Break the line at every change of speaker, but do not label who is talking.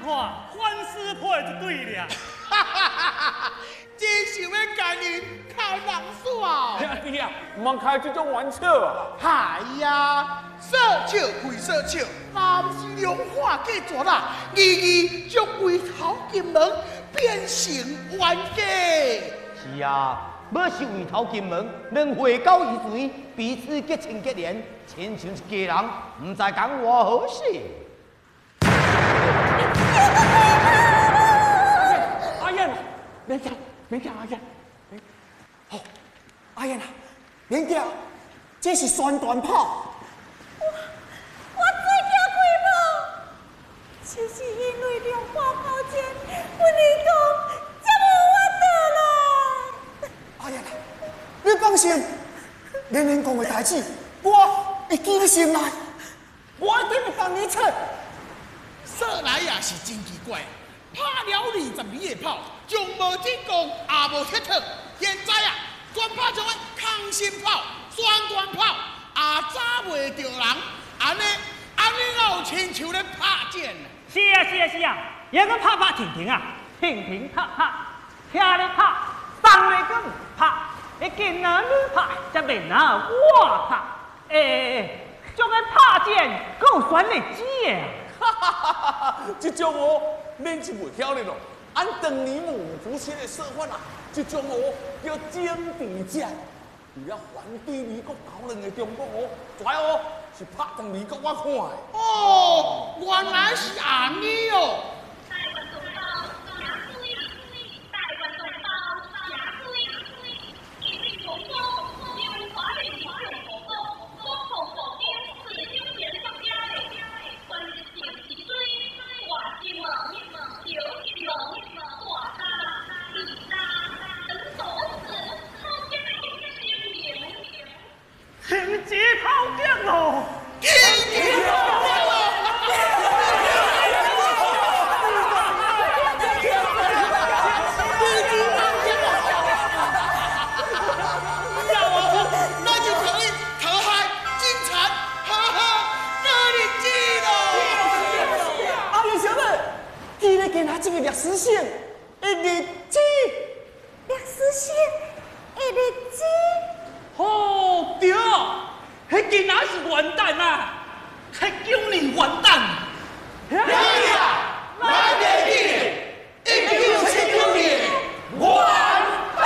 反思破就对了。
哈哈哈哈！真想要甲人开人耍。
兄弟啊，唔通开这种玩笑啊！
哎呀，说笑归说笑，那不是良化计绝啦，义将回头金门变成冤家。
是啊，要是回头金门能回到以前，彼此结亲结连，亲像一家人，唔知讲偌好势。
阿燕，免惊，免惊，阿燕。好，阿燕啊，免惊，这是宣传炮。
我最惊几幕，就是因为两化炮战，阮儿童才无法度啦。
阿燕啊，你放心，连连讲的代志，我会记在心内，我一定会帮你出。
说来也是真奇怪，拍了22个夜炮，将无进攻，也无铁套。现在啊，全拍成空心炮、宣传炮，也找袂着人，安尼哪有亲像咧拍箭啊？
是啊，也个拍拍停停啊，停拍拍，徛咧拍，上咧讲拍，你见哪你拍，才袂哪我拍。将个拍箭，够选日子的。
哈哈哈哈哈！这种哦，免是袂晓的咯。按当年孟夫子的说法啊，这种哦叫精地箭。为了反对美国搞人的中国哦，跩哦是拍给美国我看的。
哦，原来是安尼哦。
停止炮击咯！
停止炮击咯！要哦，那就可以讨海金蝉，呵呵，过日子咯。
阿元小妹，记得给他这个历史性的日子。
历史性的日子。
哦，对，迄囡仔是元旦啊，迄9年元旦。
来呀，来呀！